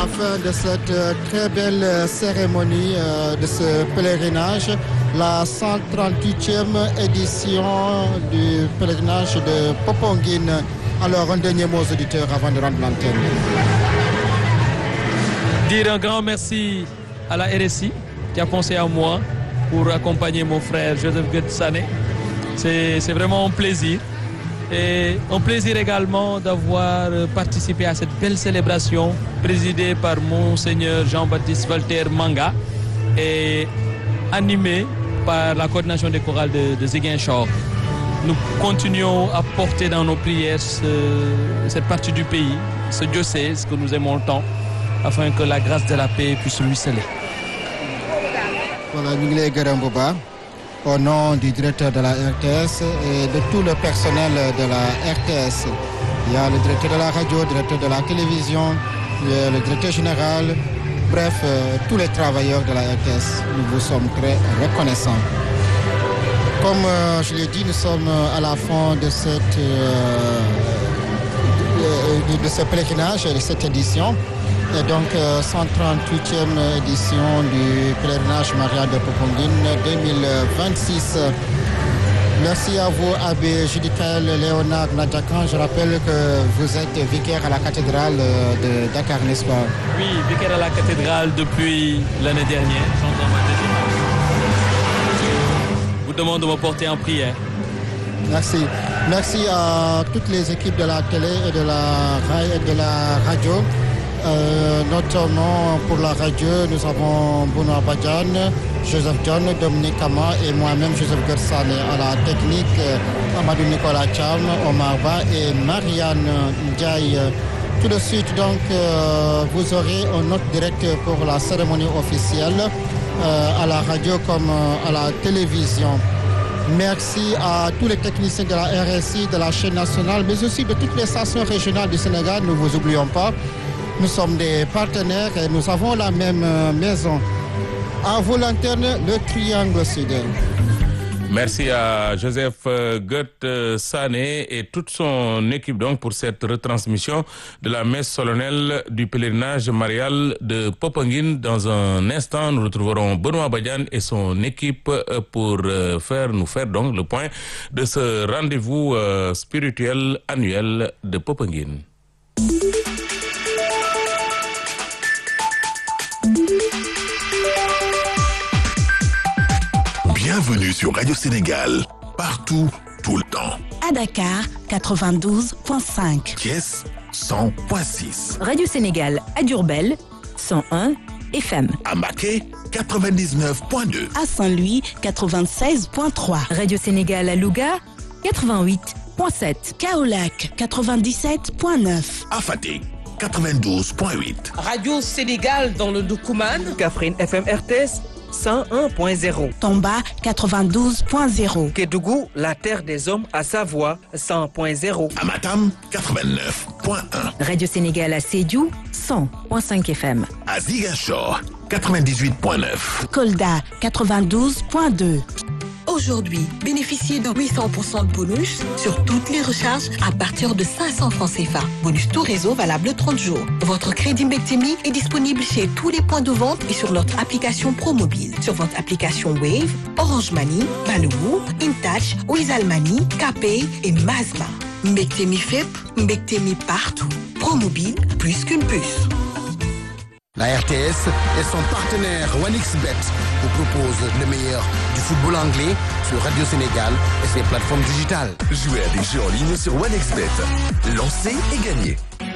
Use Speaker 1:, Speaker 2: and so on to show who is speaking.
Speaker 1: la fin de cette très belle cérémonie de ce pèlerinage, la 138e édition du pèlerinage de Popenguine. Alors, un dernier mot aux auditeurs avant de rendre l'antenne.
Speaker 2: Dire un grand merci à la RSI qui a pensé à moi pour accompagner mon frère Joseph Sané. C'est vraiment un plaisir. Et un plaisir également d'avoir participé à cette belle célébration présidée par Monseigneur Jean-Baptiste Walter Manga et animée par la coordination des chorales de Ziguinchor. Nous continuons à porter dans nos prières cette partie du pays, ce diocèse que nous aimons tant, afin que la grâce de la paix puisse ruisseler.
Speaker 1: Voilà, Niglé Garambouba, au nom du directeur de la RTS et de tout le personnel de la RTS. Il y a le directeur de la radio, le directeur de la télévision, le directeur général, bref, tous les travailleurs de la RTS. Nous vous sommes très reconnaissants. Comme je l'ai dit, nous sommes à la fin de ce pèlerinage, de cette édition. Et donc, 138e édition du pèlerinage marial de Popenguine 2026. Merci à vous, Abbé Judicaël Léonard Nadjakan. Je rappelle que vous êtes vicaire à la cathédrale de Dakar, n'est-ce pas?
Speaker 2: Oui, vicaire à la cathédrale depuis l'année dernière. J'entends ma deuxième année. Je vous demande de me porter en prière.
Speaker 1: Merci. Merci à toutes les équipes de la télé et de la radio. Notamment pour la radio, nous avons Benoît Badiane, Joseph John, Dominique Kama et moi-même Joseph Gersane. À la technique, Amadou Nicolas Cham, Omar Ba et Marianne Ndiaye. Tout de suite, donc, vous aurez un autre direct pour la cérémonie officielle à la radio comme à la télévision. Merci à tous les techniciens de la RSI, de la chaîne nationale, mais aussi de toutes les stations régionales du Sénégal. Ne vous oublions pas. Nous sommes des partenaires et nous avons la même maison. À vos lanternes, le triangle sud.
Speaker 3: Merci à Joseph Sané et toute son équipe donc pour cette retransmission de la messe solennelle du pèlerinage marial de Popenguine. Dans un instant, nous retrouverons Benoît Badiane et son équipe pour nous faire donc le point de ce rendez-vous spirituel annuel de Popenguine.
Speaker 4: Bienvenue sur Radio Sénégal, partout, tout le temps.
Speaker 5: À Dakar, 92.5.
Speaker 4: Thiès, 100.6.
Speaker 6: Radio Sénégal à Diourbel, 101 FM.
Speaker 4: À Mbacké, 99.2.
Speaker 5: À Saint-Louis, 96.3.
Speaker 6: Radio Sénégal à Louga, 88.7.
Speaker 5: Kaolack, 97.9.
Speaker 4: À Fatick, 92.8.
Speaker 7: Radio Sénégal dans le Doukoumane.
Speaker 8: Kaffrine FM RTS 101.0.
Speaker 5: Tomba 92.0.
Speaker 8: Kédougou, la terre des hommes à Savoie 100.0.
Speaker 4: À Matam 89.1.
Speaker 6: Radio Sénégal à Sédhiou 100.5 FM.
Speaker 4: À Ziguinchor 98.9.
Speaker 5: Kolda 92.2.
Speaker 9: Aujourd'hui, bénéficiez de 800% de bonus sur toutes les recharges à partir de 500 francs CFA. Bonus tout réseau valable 30 jours. Votre crédit Mbectemi est disponible chez tous les points de vente et sur notre application ProMobile. Sur votre application Wave, Orange Money, Malibu, InTouch, Wizall Money, KPay et Mazma. Mbectemi FEP, Mbectemi partout. ProMobile, plus qu'une puce.
Speaker 10: La RTS et son partenaire OneXBet vous proposent le meilleur du football anglais sur Radio Sénégal et ses plateformes digitales.
Speaker 11: Jouez à des jeux en ligne sur OneXBet. Lancez et gagnez.